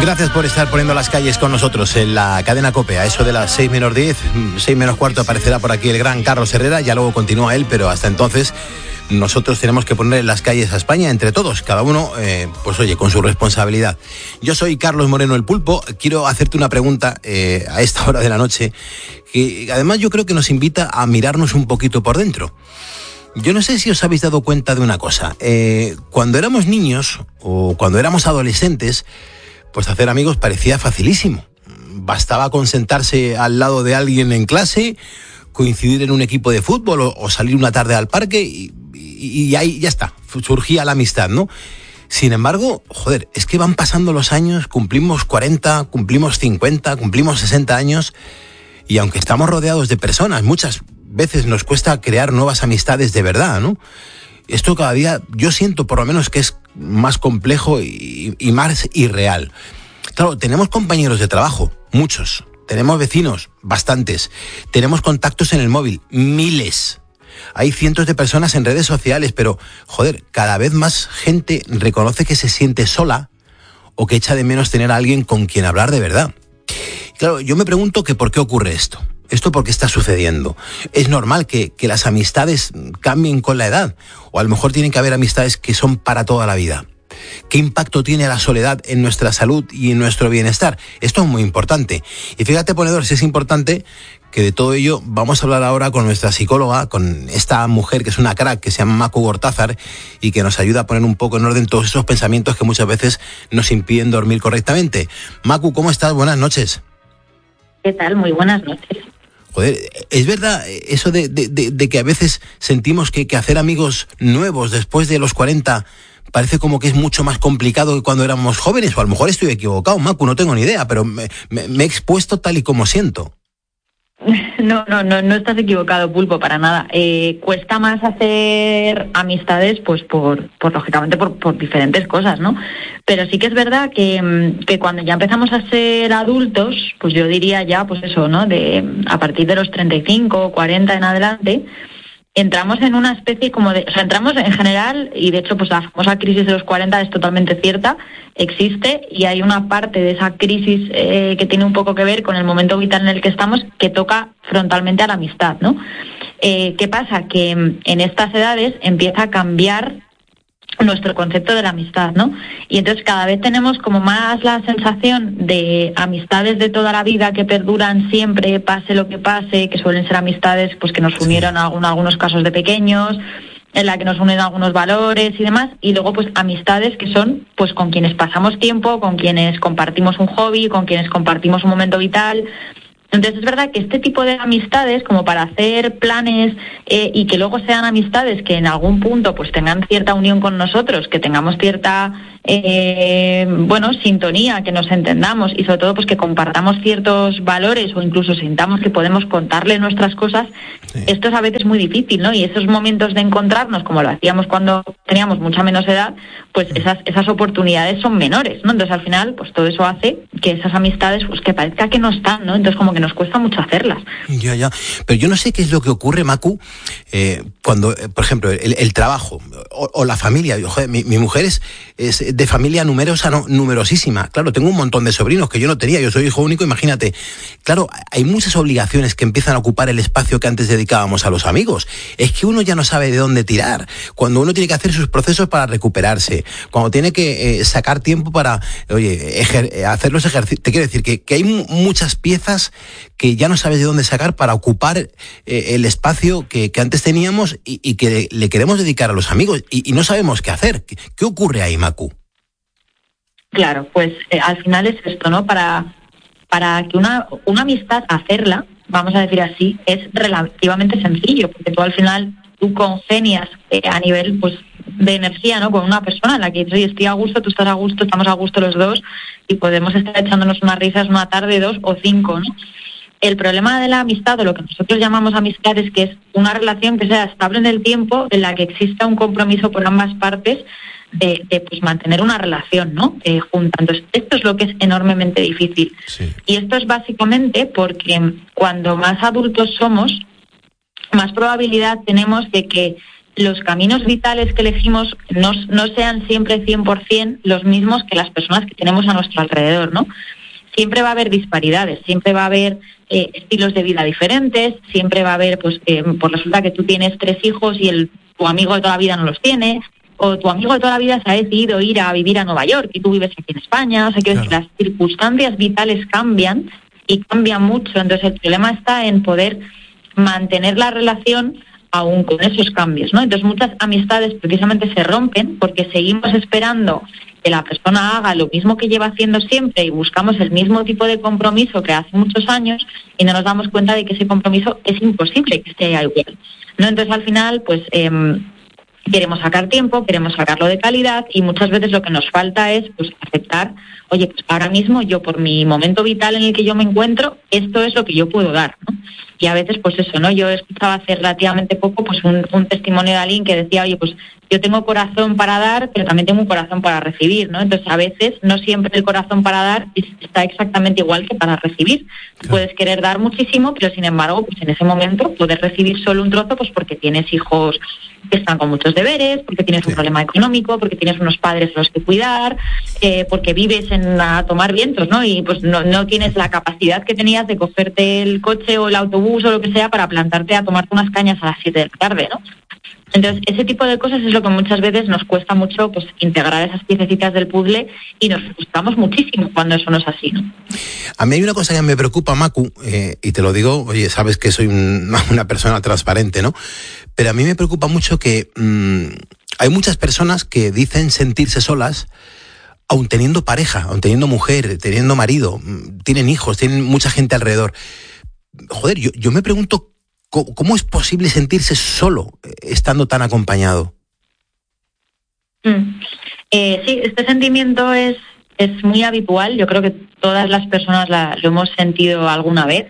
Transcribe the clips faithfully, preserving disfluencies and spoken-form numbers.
Gracias por estar poniendo las calles con nosotros en la cadena COPE. A eso de las seis menos diez, seis menos cuarto aparecerá por aquí el gran Carlos Herrera, ya luego continúa él, pero hasta entonces nosotros tenemos que poner en las calles a España entre todos, cada uno, eh, pues oye, con su responsabilidad. Yo soy Carlos Moreno el Pulpo, quiero hacerte una pregunta eh, a esta hora de la noche, que además yo creo que nos invita a mirarnos un poquito por dentro. Yo no sé si os habéis dado cuenta de una cosa, eh, cuando éramos niños o cuando éramos adolescentes, pues hacer amigos parecía facilísimo. Bastaba con sentarse al lado de alguien en clase, coincidir en un equipo de fútbol o, o salir una tarde al parque y, y, y ahí ya está, surgía la amistad, ¿no? Sin embargo, joder, es que van pasando los años, cumplimos cuarenta, cumplimos cincuenta, cumplimos sesenta años y aunque estamos rodeados de personas, muchas veces nos cuesta crear nuevas amistades de verdad, ¿no? Esto cada día, yo siento por lo menos que es más complejo y, y más irreal. Claro, tenemos compañeros de trabajo, muchos. Tenemos vecinos, bastantes. Tenemos contactos en el móvil, miles. Hay cientos de personas en redes sociales, pero, joder, cada vez más gente reconoce que se siente sola o que echa de menos tener a alguien con quien hablar de verdad. Claro, yo me pregunto que por qué ocurre esto. ¿Esto por qué está sucediendo? ¿Es normal que, que las amistades cambien con la edad? ¿O a lo mejor tienen que haber amistades que son para toda la vida? ¿Qué impacto tiene la soledad en nuestra salud y en nuestro bienestar? Esto es muy importante. Y fíjate, ponedor, si es importante que de todo ello vamos a hablar ahora con nuestra psicóloga, con esta mujer que es una crack, que se llama Macu Gortázar y que nos ayuda a poner un poco en orden todos esos pensamientos que muchas veces nos impiden dormir correctamente. Macu, ¿cómo estás? Buenas noches. ¿Qué tal? Muy buenas noches. Joder, ¿es verdad eso de, de, de, de que a veces sentimos que, que hacer amigos nuevos después de los cuarenta parece como que es mucho más complicado que cuando éramos jóvenes? O a lo mejor estoy equivocado, Macu, no tengo ni idea, pero me, me, me he expuesto tal y como siento. No, no, no, no estás equivocado, Pulpo, para nada. Eh, cuesta más hacer amistades, pues por, por lógicamente por, por diferentes cosas, ¿no? Pero sí que es verdad que, que cuando ya empezamos a ser adultos, pues yo diría ya, pues eso, ¿no? De a partir de los treinta y cinco, cuarenta en adelante, entramos en una especie como de... O sea, entramos en general, y de hecho pues la famosa crisis de los cuarenta es totalmente cierta, existe, y hay una parte de esa crisis eh, que tiene un poco que ver con el momento vital en el que estamos, que toca frontalmente a la amistad, ¿no? Eh, ¿Qué pasa? Que en estas edades empieza a cambiar nuestro concepto de la amistad, ¿no? Y entonces cada vez tenemos como más la sensación de amistades de toda la vida que perduran siempre, pase lo que pase, que suelen ser amistades pues que nos unieron en algún, algunos casos de pequeños, en la que nos unen algunos valores y demás, y luego pues amistades que son pues con quienes pasamos tiempo, con quienes compartimos un hobby, con quienes compartimos un momento vital. Entonces es verdad que este tipo de amistades, como para hacer planes eh, y que luego sean amistades que en algún punto pues tengan cierta unión con nosotros, que tengamos cierta eh, bueno sintonía, que nos entendamos y sobre todo pues que compartamos ciertos valores o incluso sintamos que podemos contarle nuestras cosas, sí. Esto es a veces muy difícil, ¿no? Y esos momentos de encontrarnos, como lo hacíamos cuando teníamos mucha menos edad, pues esas esas oportunidades son menores, ¿no? Entonces al final pues todo eso hace que esas amistades pues que parezca que no están, ¿no? Entonces como que nos cuesta mucho hacerlas. Ya, ya. Pero yo no sé qué es lo que ocurre, Macu, eh, cuando, eh, por ejemplo, el, el trabajo o, o la familia. Yo, joder, mi, mi mujer es, es de familia numerosa, no, numerosísima. Claro, tengo un montón de sobrinos que yo no tenía. Yo soy hijo único, imagínate. Claro, hay muchas obligaciones que empiezan a ocupar el espacio que antes dedicábamos a los amigos. Es que uno ya no sabe de dónde tirar. Cuando uno tiene que hacer sus procesos para recuperarse, cuando tiene que eh, sacar tiempo para, oye, ejer- hacer los ejercicios. Te quiero decir que, que hay m- muchas piezas que ya no sabes de dónde sacar para ocupar eh, el espacio que, que antes teníamos y, y que le, le queremos dedicar a los amigos y, y no sabemos qué hacer. ¿Qué, qué ocurre ahí, Macu? Claro, pues eh, al final es esto, ¿no? Para, para que una, una amistad, hacerla, vamos a decir así, es relativamente sencillo, porque tú al final tú congenias eh, a nivel pues de energía, ¿no? Con una persona en la que oye, estoy a gusto, tú estás a gusto, estamos a gusto los dos y podemos estar echándonos unas risas una tarde, dos o cinco, ¿no? El problema de la amistad, o lo que nosotros llamamos amistad, es que es una relación que sea estable en el tiempo, en la que exista un compromiso por ambas partes de, de pues, mantener una relación, ¿no? Eh, junta. Entonces, esto es lo que es enormemente difícil. Sí. Y esto es básicamente porque cuando más adultos somos, más probabilidad tenemos de que los caminos vitales que elegimos no, no sean siempre cien por ciento los mismos que las personas que tenemos a nuestro alrededor, ¿no? Siempre va a haber disparidades, siempre va a haber eh, estilos de vida diferentes, siempre va a haber, pues, eh, pues resulta que tú tienes tres hijos y el tu amigo de toda la vida no los tiene, o tu amigo de toda la vida se ha decidido ir a vivir a Nueva York y tú vives aquí en España. O sea, quiero claro. decir, las circunstancias vitales cambian y cambian mucho. Entonces, el problema está en poder mantener la relación aún con esos cambios, ¿no? Entonces, muchas amistades precisamente se rompen porque seguimos esperando que la persona haga lo mismo que lleva haciendo siempre y buscamos el mismo tipo de compromiso que hace muchos años y no nos damos cuenta de que ese compromiso es imposible que esté igual, ¿no? Entonces, al final, pues eh, queremos sacar tiempo, queremos sacarlo de calidad y muchas veces lo que nos falta es, pues, aceptar, oye, pues ahora mismo yo por mi momento vital en el que yo me encuentro, esto es lo que yo puedo dar, ¿no? Y a veces, pues eso, ¿no? Yo escuchaba hace relativamente poco pues un, un testimonio de alguien que decía, oye, pues yo tengo corazón para dar, pero también tengo un corazón para recibir, ¿no? Entonces, a veces, no siempre el corazón para dar está exactamente igual que para recibir. Claro. Puedes querer dar muchísimo, pero sin embargo, pues en ese momento puedes recibir solo un trozo, pues porque tienes hijos que están con muchos deberes, porque tienes sí. un problema económico, porque tienes unos padres a los que cuidar, eh, porque vives en a tomar vientos, ¿no? Y pues no, no tienes la capacidad que tenías de cogerte el coche o el autobús o lo que sea para plantarte a tomarte unas cañas a las siete de la tarde, ¿no? Entonces, ese tipo de cosas es lo que muchas veces nos cuesta mucho, pues, integrar esas piececitas del puzzle y nos frustramos muchísimo cuando eso no es así, ¿no? A mí hay una cosa que me preocupa, Macu, eh, y te lo digo, oye, sabes que soy un, una persona transparente, ¿no? Pero a mí me preocupa mucho que mmm, hay muchas personas que dicen sentirse solas aun teniendo pareja, aun teniendo mujer, teniendo marido, tienen hijos, tienen mucha gente alrededor. Joder, yo, yo me pregunto, ¿cómo es posible sentirse solo estando tan acompañado? Mm. Eh, sí, este sentimiento es, es muy habitual. Yo creo que todas las personas la, lo hemos sentido alguna vez.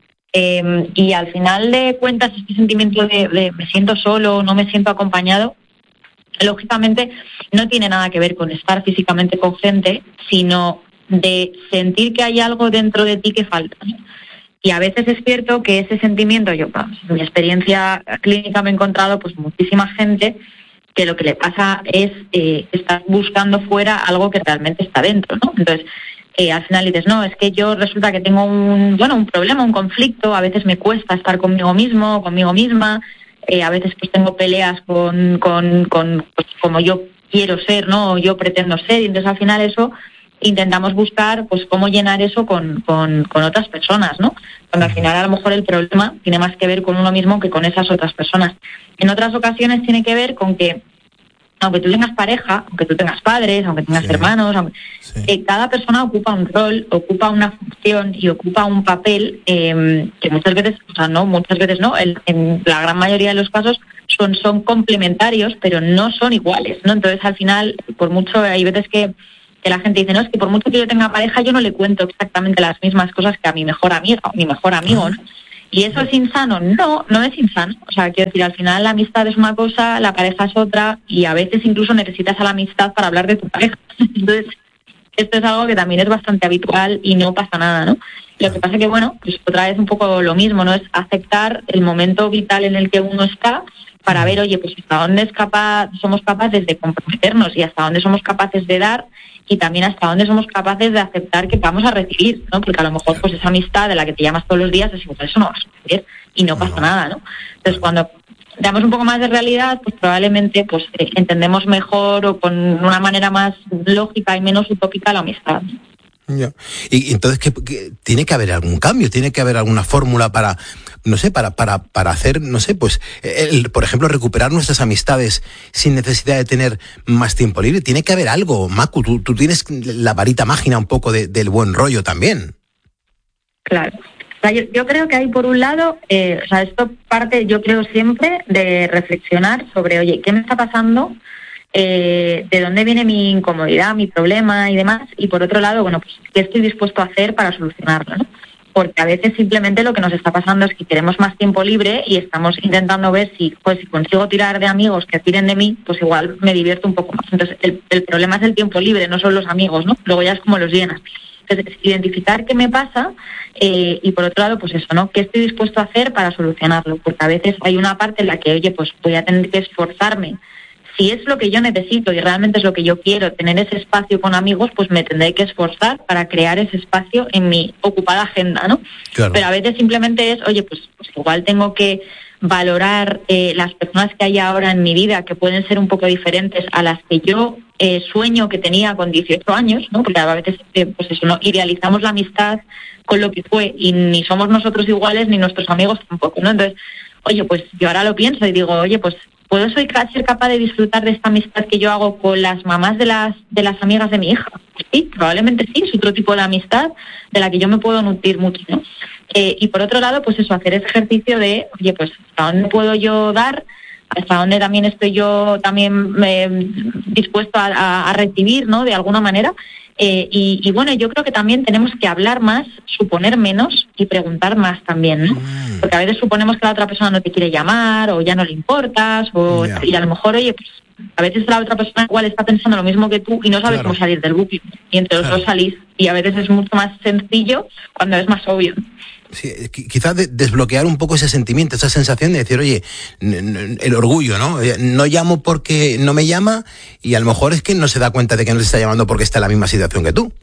Eh, y al final de cuentas, este sentimiento de, de me siento solo, no me siento acompañado, lógicamente no tiene nada que ver con estar físicamente con gente, sino de sentir que hay algo dentro de ti que falta, ¿no? Y a veces es cierto que ese sentimiento, yo, en mi experiencia clínica me he encontrado pues muchísima gente que lo que le pasa es eh, estar buscando fuera algo que realmente está dentro, ¿no? Entonces, eh, al final dices, no, es que yo resulta que tengo un, bueno, un problema, un conflicto, a veces me cuesta estar conmigo mismo, conmigo misma, eh, a veces pues tengo peleas con, con, con pues, como yo quiero ser, ¿no? O yo pretendo ser, y entonces al final eso intentamos buscar pues cómo llenar eso con, con, con otras personas, ¿no? Cuando al final a lo mejor el problema tiene más que ver con uno mismo que con esas otras personas. En otras ocasiones tiene que ver con que aunque tú tengas pareja, aunque tú tengas padres, aunque tengas sí. hermanos, aunque, sí. eh, cada persona ocupa un rol, ocupa una función y ocupa un papel eh, que muchas veces, o sea, no, muchas veces no, el, en la gran mayoría de los casos son, son complementarios, pero no son iguales, ¿no? Entonces al final, por mucho, hay veces que que la gente dice, no, es que por mucho que yo tenga pareja, yo no le cuento exactamente las mismas cosas que a mi mejor amiga o mi mejor amigo, ¿no? ¿Y eso es insano? No, no es insano. O sea, quiero decir, al final la amistad es una cosa, la pareja es otra, y a veces incluso necesitas a la amistad para hablar de tu pareja. Entonces, esto es algo que también es bastante habitual y no pasa nada, ¿no? Lo que pasa que, bueno, pues otra vez un poco lo mismo, ¿no? Es aceptar el momento vital en el que uno está para ver, oye, pues hasta dónde es capaz, somos capaces de comprometernos y hasta dónde somos capaces de dar, y también hasta dónde somos capaces de aceptar que vamos a recibir, ¿no? Porque a lo mejor pues esa amistad de la que te llamas todos los días es igual, eso no va a suceder y no pasa nada, ¿no? Entonces cuando damos un poco más de realidad, pues probablemente pues eh, entendemos mejor o con una manera más lógica y menos utópica la amistad. Ya. Y entonces ¿qué, qué, tiene que haber algún cambio, tiene que haber alguna fórmula para, no sé, para para para hacer, no sé, pues, el, por ejemplo, recuperar nuestras amistades sin necesidad de tener más tiempo libre. Tiene que haber algo, Macu, tú, tú tienes la varita mágica un poco de, del buen rollo también. Claro. O sea, yo, yo creo que hay, por un lado, eh, o sea, esto parte, yo creo siempre, de reflexionar sobre, oye, ¿qué me está pasando? Eh, de dónde viene mi incomodidad, mi problema y demás, y por otro lado, bueno, pues qué estoy dispuesto a hacer para solucionarlo, ¿no? Porque a veces simplemente lo que nos está pasando es que queremos más tiempo libre y estamos intentando ver si, pues, si consigo tirar de amigos que tiren de mí, pues igual me divierto un poco más. Entonces el, el problema es el tiempo libre, no son los amigos, ¿no? Luego ya es como los llenas. Entonces, identificar qué me pasa eh, y por otro lado, pues eso, ¿no? ¿Qué estoy dispuesto a hacer para solucionarlo? Porque a veces hay una parte en la que, oye, pues voy a tener que esforzarme. Si es lo que yo necesito y realmente es lo que yo quiero, tener ese espacio con amigos, pues me tendré que esforzar para crear ese espacio en mi ocupada agenda, ¿no? Claro. Pero a veces simplemente es, oye, pues, pues igual tengo que valorar eh, las personas que hay ahora en mi vida, que pueden ser un poco diferentes a las que yo eh, sueño que tenía con dieciocho años, ¿no? Porque a veces, eh, pues eso, ¿no? Idealizamos la amistad con lo que fue y ni somos nosotros iguales ni nuestros amigos tampoco, ¿no? Entonces, oye, pues yo ahora lo pienso y digo, oye, pues ¿puedo soy ser capaz de disfrutar de esta amistad que yo hago con las mamás de las de las amigas de mi hija? Pues sí, probablemente sí, es otro tipo de amistad de la que yo me puedo nutrir mucho, ¿no? Eh, y por otro lado, pues eso, hacer ese ejercicio de, oye, pues ¿hasta dónde puedo yo dar? ¿Hasta dónde también estoy yo también eh, dispuesto a, a, a recibir, ¿no? De alguna manera. Eh, y, y bueno, yo creo que también tenemos que hablar más, suponer menos y preguntar más también, ¿no? Porque a veces suponemos que la otra persona no te quiere llamar o ya no le importas o yeah. y a lo mejor, oye, pues a veces la otra persona igual está pensando lo mismo que tú y no sabes claro. cómo salir del bucle. Y entre los claro. dos salís y a veces es mucho más sencillo cuando es más obvio. Sí, quizás de desbloquear un poco ese sentimiento, esa sensación de decir, oye, el orgullo, ¿no? No llamo porque no me llama y a lo mejor es que no se da cuenta de que no le está llamando porque está en la misma situación que tú.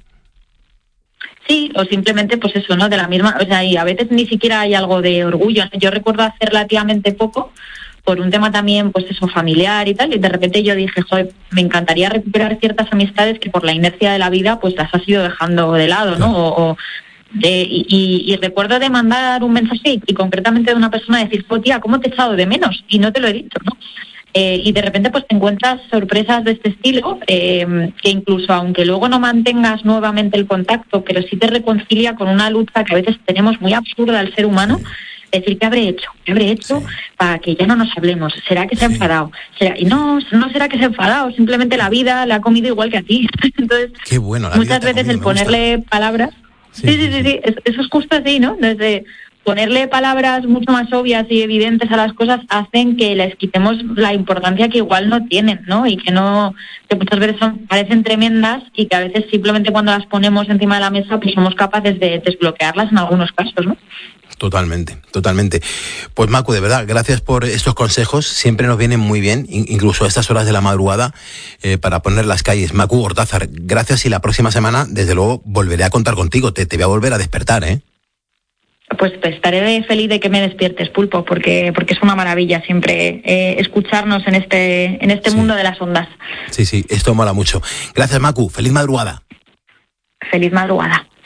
Sí, o simplemente pues eso, ¿no? De la misma, o sea, y a veces ni siquiera hay algo de orgullo. Yo recuerdo hace relativamente poco, por un tema también, pues eso, familiar y tal, y de repente yo dije, joder, me encantaría recuperar ciertas amistades que por la inercia de la vida pues las has ido dejando de lado, ¿no? O, o de, y, y, y recuerdo de mandar un mensaje y concretamente de una persona decir, oh, tía, ¿cómo te he echado de menos? Y no te lo he dicho, ¿no? Eh, y de repente pues te encuentras sorpresas de este estilo eh, que incluso aunque luego no mantengas nuevamente el contacto, pero sí te reconcilia con una lucha que a veces tenemos muy absurda al ser humano. Decir, ¿qué habré hecho? ¿Qué habré hecho sí. para que ya no nos hablemos? ¿Será que se ha enfadado? ¿Será? Y no, no será que se ha enfadado, simplemente la vida le ha comido igual que a ti. Entonces, qué bueno, la muchas vida veces comido, el ponerle palabras... Sí, sí, sí, sí, sí. Eso es justo así, ¿no? Desde ponerle palabras mucho más obvias y evidentes a las cosas hacen que les quitemos la importancia que igual no tienen, ¿no? Y que no, que muchas veces son, parecen tremendas y que a veces simplemente cuando las ponemos encima de la mesa pues somos capaces de desbloquearlas en algunos casos, ¿no? Totalmente, totalmente. Pues Macu, de verdad, gracias por estos consejos, siempre nos vienen muy bien, incluso a estas horas de la madrugada, eh, para poner las calles. Macu Gortázar, gracias y la próxima semana, desde luego, volveré a contar contigo, te, te voy a volver a despertar, ¿eh? Pues estaré feliz de que me despiertes, Pulpo, porque porque es una maravilla siempre eh, escucharnos en este en este sí. mundo de las ondas. Sí, sí, esto mola mucho. Gracias, Macu, feliz madrugada. Feliz madrugada.